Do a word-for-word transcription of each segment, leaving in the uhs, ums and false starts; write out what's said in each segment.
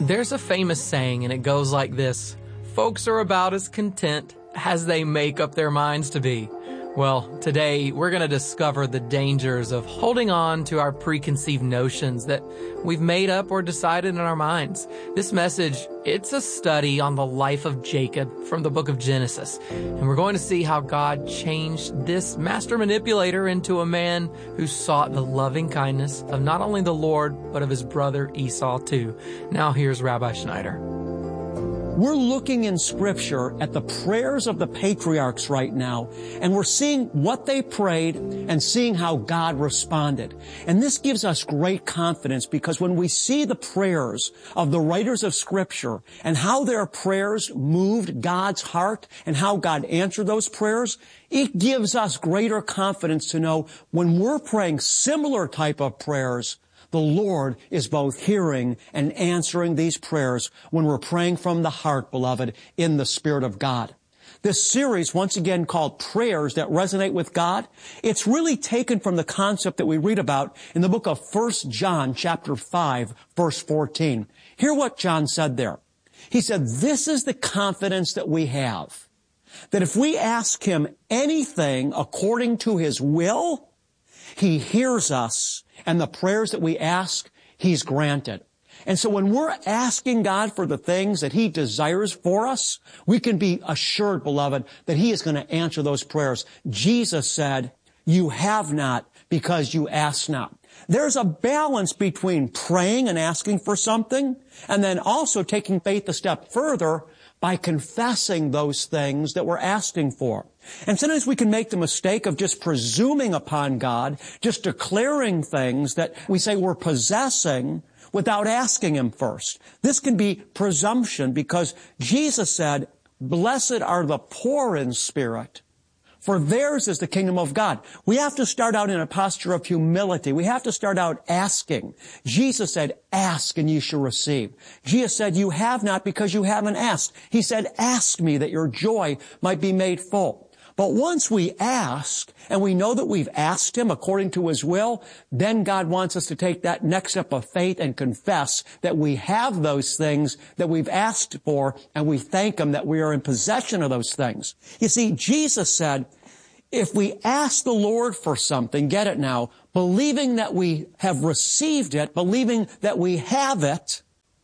There's a famous saying, and it goes like this: folks are about as content as they make up their minds to be. Well, today we're going to discover the dangers of holding on to our preconceived notions that we've made up or decided in our minds. This message, it's a study on the life of Jacob from the book of Genesis. And we're going to see how God changed this master manipulator into a man who sought the loving kindness of not only the Lord, but of his brother Esau too. Now here's Rabbi Schneider. We're looking in Scripture at the prayers of the patriarchs right now, and we're seeing what they prayed and seeing how God responded. And this gives us great confidence, because when we see the prayers of the writers of Scripture and how their prayers moved God's heart and how God answered those prayers, it gives us greater confidence to know when we're praying similar type of prayers, the Lord is both hearing and answering these prayers when we're praying from the heart, beloved, in the Spirit of God. This series, once again called Prayers That Resonate with God, it's really taken from the concept that we read about in the book of First John chapter five, verse fourteen. Hear what John said there. He said, "This is the confidence that we have, that if we ask Him anything according to His will, He hears us, and the prayers that we ask, He's granted." And so when we're asking God for the things that He desires for us, we can be assured, beloved, that He is going to answer those prayers. Jesus said, "You have not because you ask not." There's a balance between praying and asking for something, and then also taking faith a step further by confessing those things that we're asking for. And sometimes we can make the mistake of just presuming upon God, just declaring things that we say we're possessing without asking Him first. This can be presumption, because Jesus said, "Blessed are the poor in spirit, for theirs is the kingdom of God." We have to start out in a posture of humility. We have to start out asking. Jesus said, "Ask and you shall receive." Jesus said, "You have not because you haven't asked." He said, "Ask me that your joy might be made full." But once we ask, and we know that we've asked Him according to His will, then God wants us to take that next step of faith and confess that we have those things that we've asked for, and we thank Him that we are in possession of those things. You see, Jesus said, if we ask the Lord for something, get it now, believing that we have received it, believing that we have it,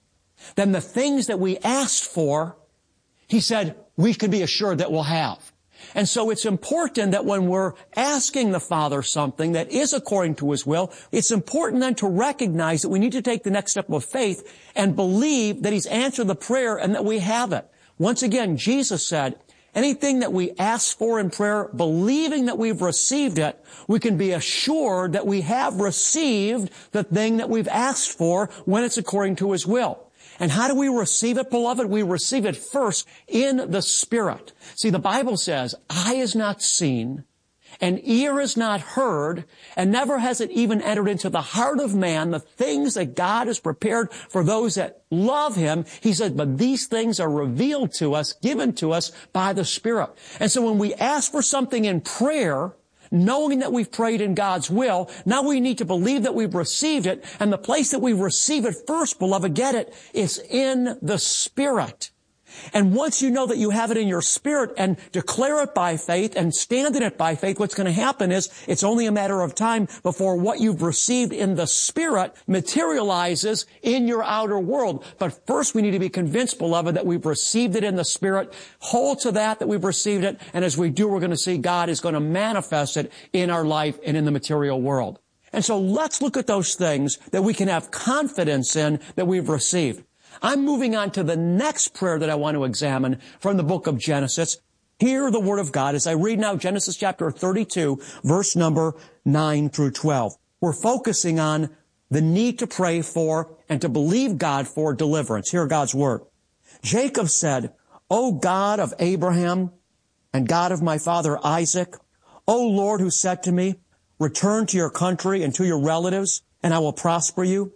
then the things that we asked for, He said, we can be assured that we'll have. And so it's important that when we're asking the Father something that is according to His will, it's important then to recognize that we need to take the next step of faith and believe that He's answered the prayer and that we have it. Once again, Jesus said, anything that we ask for in prayer, believing that we've received it, we can be assured that we have received the thing that we've asked for when it's according to His will. And how do we receive it, beloved? We receive it first in the Spirit. See, the Bible says, eye is not seen, and ear is not heard, and never has it even entered into the heart of man the things that God has prepared for those that love Him. He said, but these things are revealed to us, given to us by the Spirit. And so when we ask for something in prayer, knowing that we've prayed in God's will, now we need to believe that we've received it. And the place that we receive it first, beloved, get it, is in the Spirit. And once you know that you have it in your spirit and declare it by faith and stand in it by faith, what's going to happen is it's only a matter of time before what you've received in the Spirit materializes in your outer world. But first we need to be convinced, beloved, that we've received it in the Spirit. Hold to that, that we've received it. And as we do, we're going to see God is going to manifest it in our life and in the material world. And so let's look at those things that we can have confidence in that we've received. I'm moving on to the next prayer that I want to examine from the book of Genesis. Hear the Word of God as I read now Genesis chapter thirty-two, verse number nine through twelve. We're focusing on the need to pray for and to believe God for deliverance. Hear God's Word. Jacob said, "O God of Abraham and God of my father Isaac, O Lord, who said to me, return to your country and to your relatives, and I will prosper you.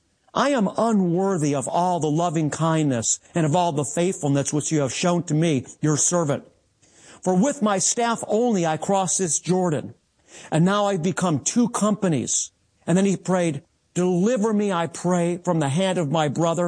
I am unworthy of all the loving kindness and of all the faithfulness which you have shown to me, your servant. For with my staff only I crossed this Jordan, and now I've become two companies." And then he prayed, "Deliver me, I pray, from the hand of my brother,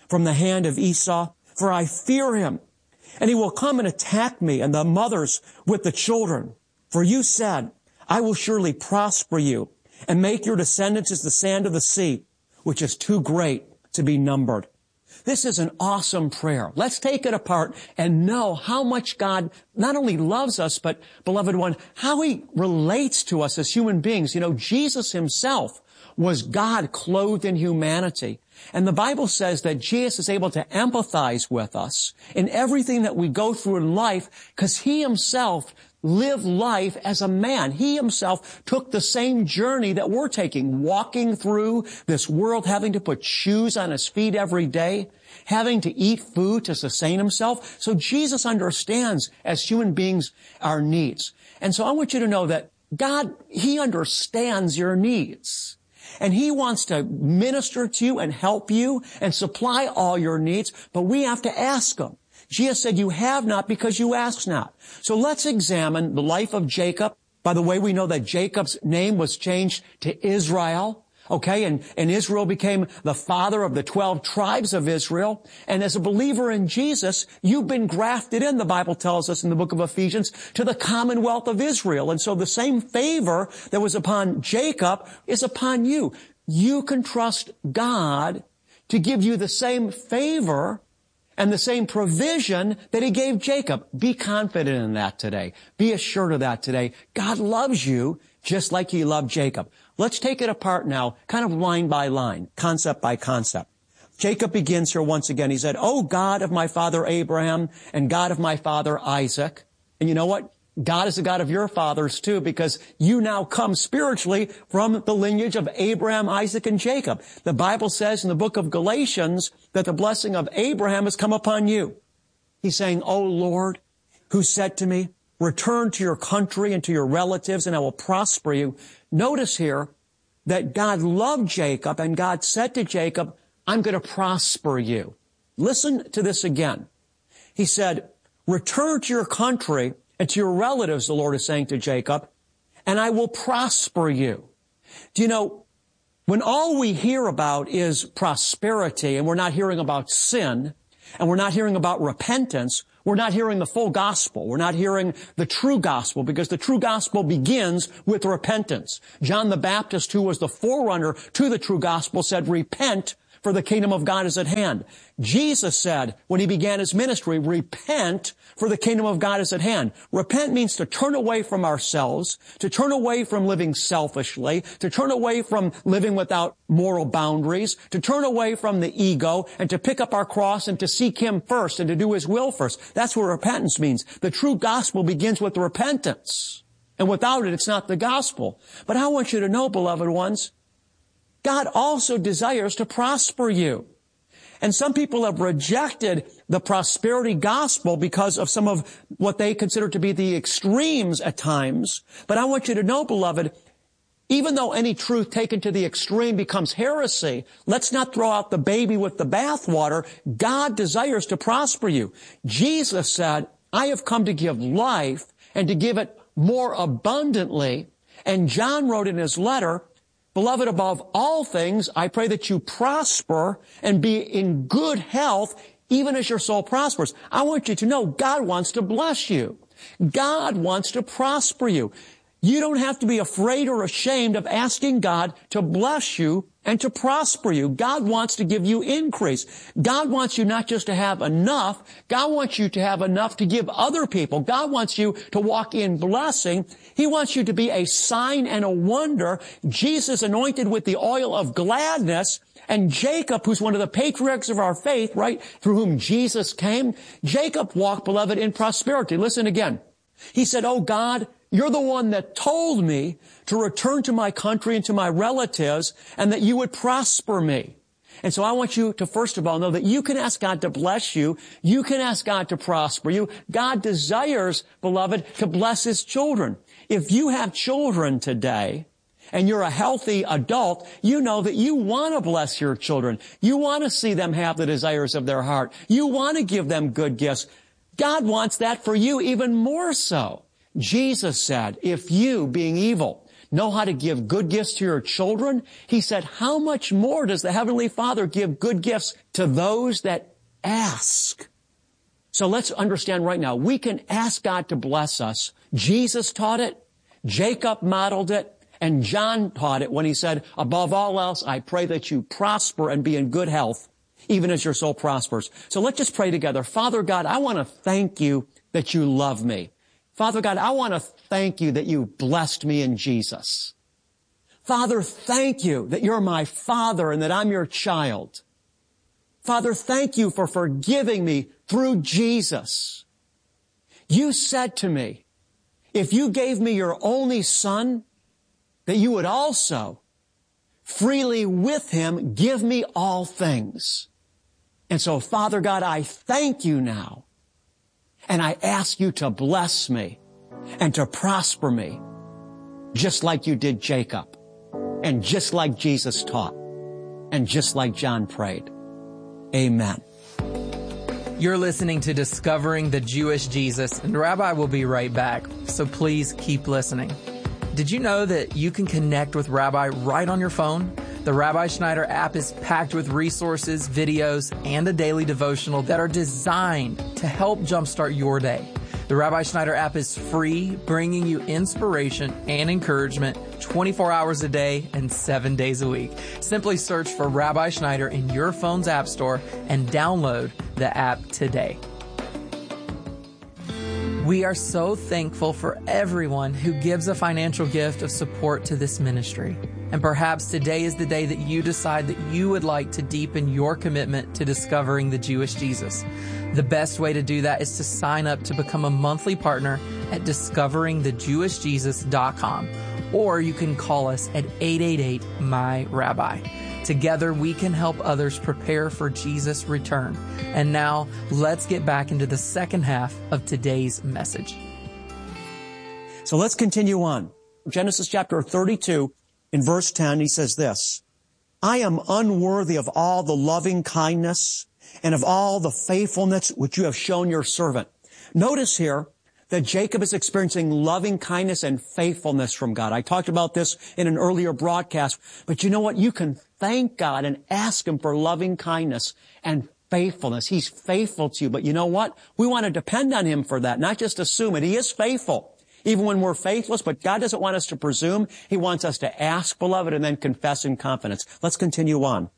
from the hand of Esau, for I fear him. And he will come and attack me and the mothers with the children. For you said, I will surely prosper you and make your descendants as the sand of the sea, which is too great to be numbered. This is an awesome prayer. Let's take it apart and know how much God not only loves us, but, beloved one, how he relates to us as human beings. You know, Jesus himself was God clothed in humanity. And the Bible says that Jesus is able to empathize with us in everything that we go through in life because he himself lived life as a man. He himself took the same journey that we're taking, walking through this world, having to put shoes on his feet every day, having to eat food to sustain himself. So Jesus understands, as human beings, our needs. And so I want you to know that God, he understands your needs. And he wants to minister to you and help you and supply all your needs, but we have to ask him. Jesus said, you have not because you ask not. So let's examine the life of Jacob. By the way, we know that Jacob's name was changed to Israel. Okay, and, and Israel became the father of the twelve tribes of Israel. And as a believer in Jesus, you've been grafted in, the Bible tells us in the book of Ephesians, to the commonwealth of Israel. And so the same favor that was upon Jacob is upon you. You can trust God to give you the same favor and the same provision that he gave Jacob. Be confident in that today. Be assured of that today. God loves you just like he loved Jacob. Let's take it apart now, kind of line by line, concept by concept. Jacob begins here once again. He said, "Oh God of my father Abraham and God of my father Isaac." And you know what? God is the God of your fathers too, because you now come spiritually from the lineage of Abraham, Isaac, and Jacob. The Bible says in the book of Galatians that the blessing of Abraham has come upon you. He's saying, "Oh Lord, who said to me, return to your country and to your relatives, and I will prosper you." Notice here that God loved Jacob, and God said to Jacob, "I'm going to prosper you." Listen to this again. He said, "Return to your country and to your relatives," the Lord is saying to Jacob, "and I will prosper you." Do you know, when all we hear about is prosperity, and we're not hearing about sin, and we're not hearing about repentance, we're not hearing the full gospel. We're not hearing the true gospel, because the true gospel begins with repentance. John the Baptist, who was the forerunner to the true gospel, said, "Repent, for the kingdom of God is at hand." Jesus said, when he began his ministry, "Repent, for the kingdom of God is at hand." Repent means to turn away from ourselves, to turn away from living selfishly, to turn away from living without moral boundaries, to turn away from the ego, and to pick up our cross and to seek him first and to do his will first. That's what repentance means. The true gospel begins with repentance. And without it, it's not the gospel. But I want you to know, beloved ones, God also desires to prosper you. And some people have rejected the prosperity gospel because of some of what they consider to be the extremes at times. But I want you to know, beloved, even though any truth taken to the extreme becomes heresy, let's not throw out the baby with the bathwater. God desires to prosper you. Jesus said, "I have come to give life and to give it more abundantly." And John wrote in his letter, "Beloved, above all things, I pray that you prosper and be in good health, even as your soul prospers." I want you to know God wants to bless you. God wants to prosper you. You don't have to be afraid or ashamed of asking God to bless you and to prosper you. God wants to give you increase. God wants you not just to have enough. God wants you to have enough to give other people. God wants you to walk in blessing. He wants you to be a sign and a wonder. Jesus anointed with the oil of gladness. And Jacob, who's one of the patriarchs of our faith, right, through whom Jesus came, Jacob walked, beloved, in prosperity. Listen again. He said, "Oh God, you're the one that told me to return to my country and to my relatives, and that you would prosper me." And so I want you to, first of all, know that you can ask God to bless you. You can ask God to prosper you. God desires, beloved, to bless his children. If you have children today, and you're a healthy adult, you know that you want to bless your children. You want to see them have the desires of their heart. You want to give them good gifts. God wants that for you even more so. Jesus said, "If you, being evil, know how to give good gifts to your children, he said, how much more does the Heavenly Father give good gifts to those that ask? So let's understand right now, we can ask God to bless us. Jesus taught it, Jacob modeled it, and John taught it when he said, above all else, I pray that you prosper and be in good health, even as your soul prospers. So let's just pray together. Father God, I want to thank you that you love me. Father God, I want to thank you that you blessed me in Jesus. Father, thank you that you're my Father and that I'm your child. Father, thank you for forgiving me through Jesus. You said to me, if you gave me your only Son, that you would also freely with him give me all things. And so, Father God, I thank you now. And I ask you to bless me and to prosper me, just like you did Jacob, and just like Jesus taught, and just like John prayed. Amen. You're listening to Discovering the Jewish Jesus, and Rabbi will be right back, so please keep listening. Did you know that you can connect with Rabbi right on your phone? The Rabbi Schneider app is packed with resources, videos, and a daily devotional that are designed to help jumpstart your day. The Rabbi Schneider app is free, bringing you inspiration and encouragement twenty-four hours a day and seven days a week. Simply search for Rabbi Schneider in your phone's app store and download the app today. We are so thankful for everyone who gives a financial gift of support to this ministry. And perhaps today is the day that you decide that you would like to deepen your commitment to discovering the Jewish Jesus. The best way to do that is to sign up to become a monthly partner at discovering the jewish jesus dot com, or you can call us at eight eight eight, M Y Rabbi. Together, we can help others prepare for Jesus' return. And now, let's get back into the second half of today's message. So let's continue on. Genesis chapter thirty-two, in verse ten, he says this, I am unworthy of all the loving kindness and of all the faithfulness which you have shown your servant. Notice here that Jacob is experiencing loving kindness and faithfulness from God. I talked about this in an earlier broadcast, but you know what? You can thank God and ask him for loving kindness and faithfulness. He's faithful to you, but you know what? We want to depend on him for that, not just assume it. He is faithful, even when we're faithless, but God doesn't want us to presume. He wants us to ask, beloved, and then confess in confidence. Let's continue on.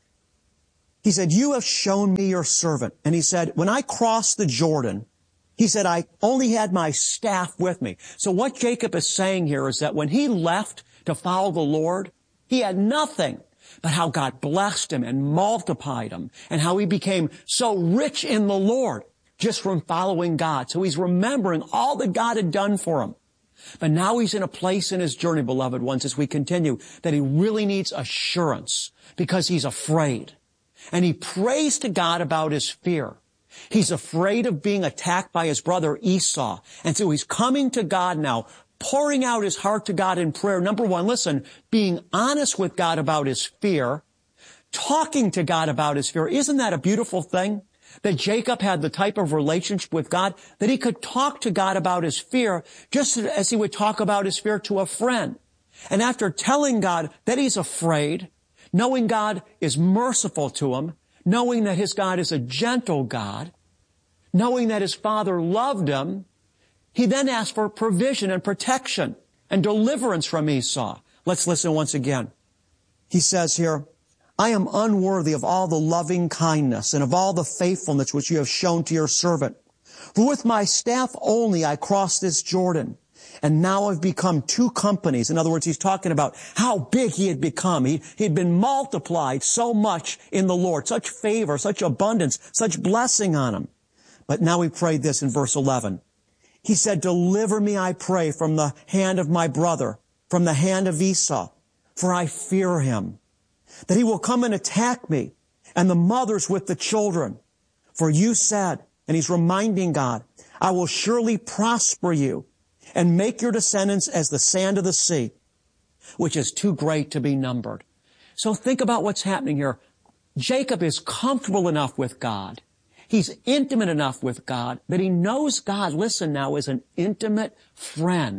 He said, you have shown me your servant. And he said, when I crossed the Jordan, he said, I only had my staff with me. So what Jacob is saying here is that when he left to follow the Lord, he had nothing, but how God blessed him and multiplied him, and how he became so rich in the Lord just from following God. So he's remembering all that God had done for him. But now he's in a place in his journey, beloved ones, as we continue, that he really needs assurance because he's afraid. And he prays to God about his fear. He's afraid of being attacked by his brother Esau. And so he's coming to God now, pouring out his heart to God in prayer. Number one, listen, being honest with God about his fear, talking to God about his fear. Isn't that a beautiful thing? That Jacob had the type of relationship with God that he could talk to God about his fear just as he would talk about his fear to a friend. And after telling God that he's afraid, knowing God is merciful to him, knowing that his God is a gentle God, knowing that his father loved him, he then asked for provision and protection and deliverance from Esau. Let's listen once again. He says here, I am unworthy of all the loving kindness and of all the faithfulness which you have shown to your servant. For with my staff only I crossed this Jordan, and now I've become two companies. In other words, he's talking about how big he had become. He he had been multiplied so much in the Lord, such favor, such abundance, such blessing on him. But now he prayed this in verse eleven. He said, deliver me, I pray, from the hand of my brother, from the hand of Esau, for I fear him, that he will come and attack me, and the mothers with the children. For you said, and he's reminding God, I will surely prosper you and make your descendants as the sand of the sea, which is too great to be numbered. So think about what's happening here. Jacob is comfortable enough with God. He's intimate enough with God that he knows God, listen now, is an intimate friend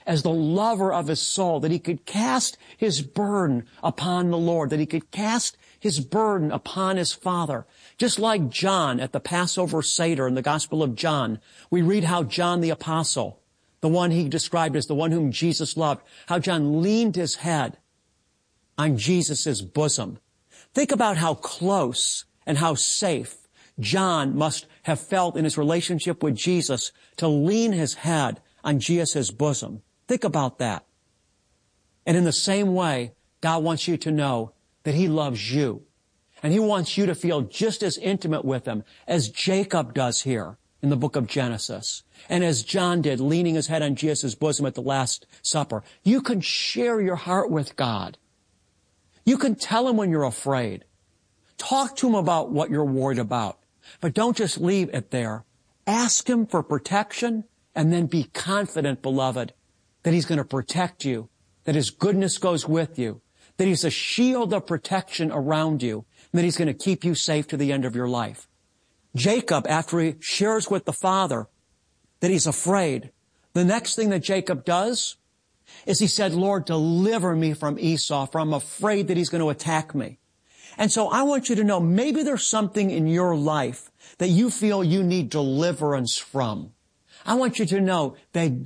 as the lover of his soul, that he could cast his burden upon the Lord, that he could cast his burden upon his Father. Just like John at the Passover Seder in the Gospel of John, we read how John the Apostle, the one he described as the one whom Jesus loved, how John leaned his head on Jesus' bosom. Think about how close and how safe John must have felt in his relationship with Jesus to lean his head on Jesus' bosom. Think about that. And in the same way, God wants you to know that he loves you. And he wants you to feel just as intimate with him as Jacob does here in the book of Genesis. And as John did, leaning his head on Jesus' bosom at the Last Supper. You can share your heart with God. You can tell him when you're afraid. Talk to him about what you're worried about. But don't just leave it there. Ask him for protection and then be confident, beloved, that he's going to protect you, that his goodness goes with you, that he's a shield of protection around you, and that he's going to keep you safe to the end of your life. Jacob, after he shares with the father that he's afraid, the next thing that Jacob does is he said, Lord, deliver me from Esau, for I'm afraid that he's going to attack me. And so I want you to know, maybe there's something in your life that you feel you need deliverance from. I want you to know that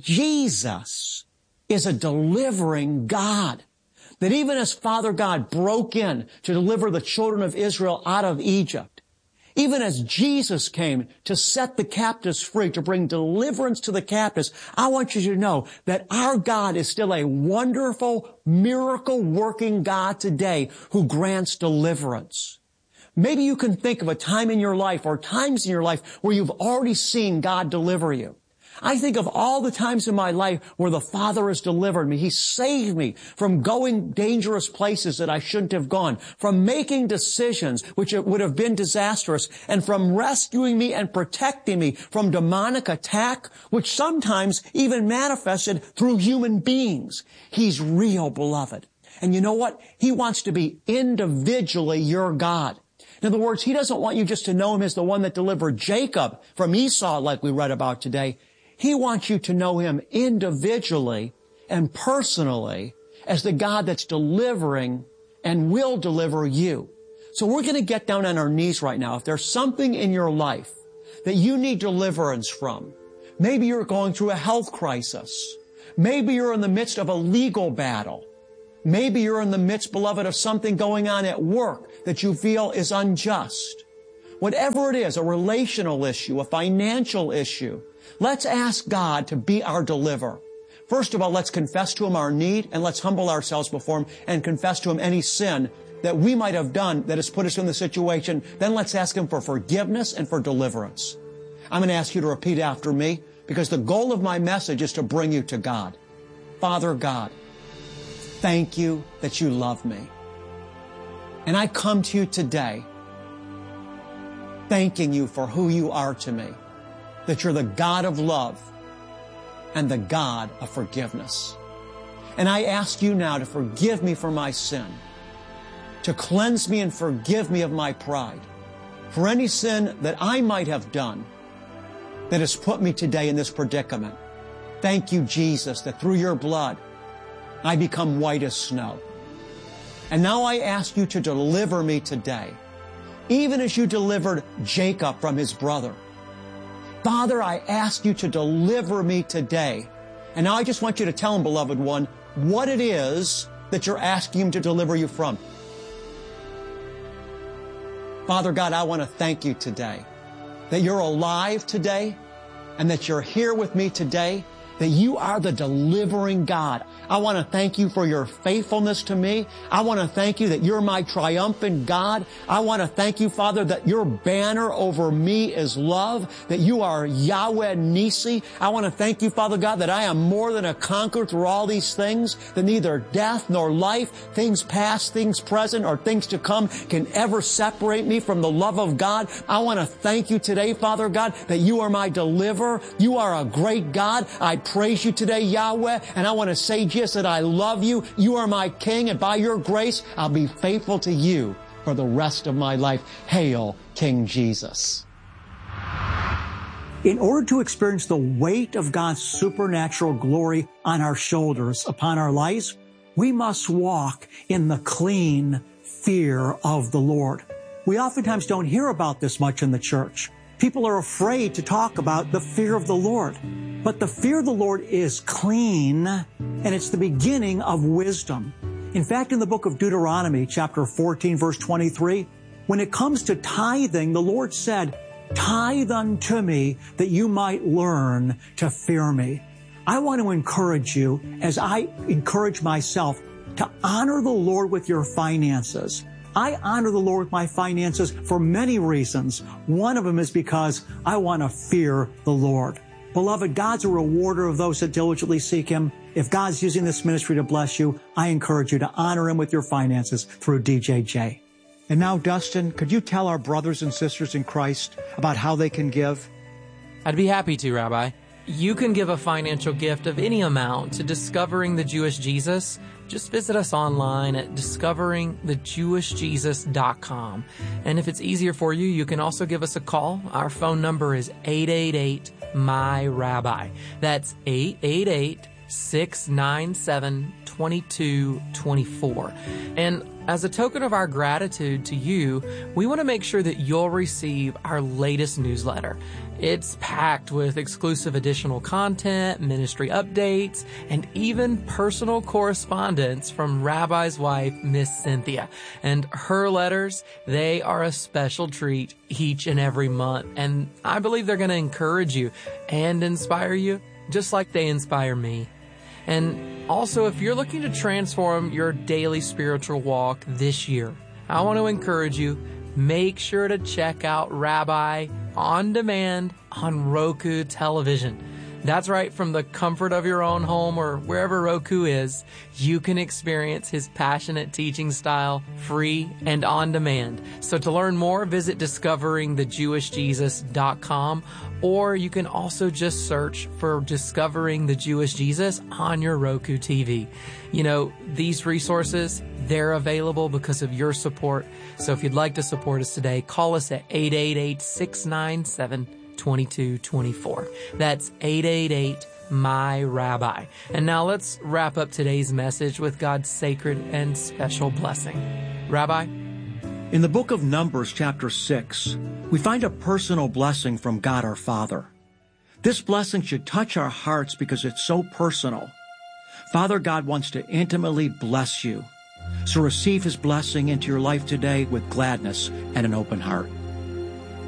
Jesus is a delivering God. That even as Father God broke in to deliver the children of Israel out of Egypt, even as Jesus came to set the captives free, to bring deliverance to the captives, I want you to know that our God is still a wonderful, miracle-working God today who grants deliverance. Maybe you can think of a time in your life or times in your life where you've already seen God deliver you. I think of all the times in my life where the Father has delivered me. He saved me from going dangerous places that I shouldn't have gone, from making decisions which would have been disastrous, and from rescuing me and protecting me from demonic attack, which sometimes even manifested through human beings. He's real, beloved. And you know what? He wants to be individually your God. In other words, he doesn't want you just to know him as the one that delivered Jacob from Esau like we read about today. He wants you to know him individually and personally as the God that's delivering and will deliver you. So we're going to get down on our knees right now. If there's something in your life that you need deliverance from, maybe you're going through a health crisis. Maybe you're in the midst of a legal battle. Maybe you're in the midst, beloved, of something going on at work that you feel is unjust. Whatever it is, a relational issue, a financial issue, let's ask God to be our deliverer. First of all, let's confess to him our need, and let's humble ourselves before him and confess to him any sin that we might have done that has put us in the situation. Then let's ask him for forgiveness and for deliverance. I'm going to ask you to repeat after me, because the goal of my message is to bring you to God. Father God, thank you that you love me. And I come to you today thanking you for who you are to me, that you're the God of love and the God of forgiveness. And I ask you now to forgive me for my sin, to cleanse me and forgive me of my pride, for any sin that I might have done that has put me today in this predicament. Thank you, Jesus, that through your blood, I become white as snow. And now I ask you to deliver me today, even as you delivered Jacob from his brother. Father, I ask you to deliver me today. And now I just want you to tell him, beloved one, what it is that you're asking him to deliver you from. Father God, I want to thank you today that you're alive today and that you're here with me today, that you are the delivering God. I want to thank you for your faithfulness to me. I want to thank you that you're my triumphant God. I want to thank you, Father, that your banner over me is love, that you are Yahweh Nisi. I want to thank you, Father God, that I am more than a conqueror through all these things, that neither death nor life, things past, things present, or things to come can ever separate me from the love of God. I want to thank you today, Father God, that you are my deliverer. You are a great God. I praise you today, Yahweh, and I want to say, Jesus, that I love you. You are my King, and by your grace, I'll be faithful to you for the rest of my life. Hail, King Jesus. In order to experience the weight of God's supernatural glory on our shoulders, upon our lives, we must walk in the clean fear of the Lord. We oftentimes don't hear about this much in the church. People are afraid to talk about the fear of the Lord. But the fear of the Lord is clean, and it's the beginning of wisdom. In fact, in the book of Deuteronomy, chapter fourteen, verse twenty-three, when it comes to tithing, the Lord said, "Tithe unto me that you might learn to fear me." I want to encourage you, as I encourage myself, to honor the Lord with your finances. I honor the Lord with my finances for many reasons. One of them is because I want to fear the Lord. Beloved, God's a rewarder of those that diligently seek Him. If God's using this ministry to bless you, I encourage you to honor Him with your finances through D J J. And now, Dustin, could you tell our brothers and sisters in Christ about how they can give? I'd be happy to, Rabbi. You can give a financial gift of any amount to Discovering the Jewish Jesus. Just visit us online at discovering the jewish jesus dot com. And if it's easier for you, you can also give us a call. Our phone number is eight eight eight, M Y, Rabbi. That's eight eight eight, six nine seven, two two two four. And as a token of our gratitude to you, we want to make sure that you'll receive our latest newsletter. It's packed with exclusive additional content, ministry updates, and even personal correspondence from Rabbi's wife, Miss Cynthia. And her letters, they are a special treat each and every month. And I believe they're going to encourage you and inspire you, just like they inspire me. And also, if you're looking to transform your daily spiritual walk this year, I want to encourage you, make sure to check out Rabbi on demand on Roku television. That's right, from the comfort of your own home or wherever Roku is, you can experience his passionate teaching style free and on demand. So to learn more, visit discovering the jewish jesus dot com, or you can also just search for Discovering the Jewish Jesus on your Roku T V. You know, these resources, they're available because of your support. So if you'd like to support us today, call us at eight eight eight, six nine seven, two two two four. That's eight eight eight, M Y, Rabbi. And now let's wrap up today's message with God's sacred and special blessing. Rabbi? In the book of Numbers, chapter six, we find a personal blessing from God our Father. This blessing should touch our hearts because it's so personal. Father God wants to intimately bless you. So receive His blessing into your life today with gladness and an open heart.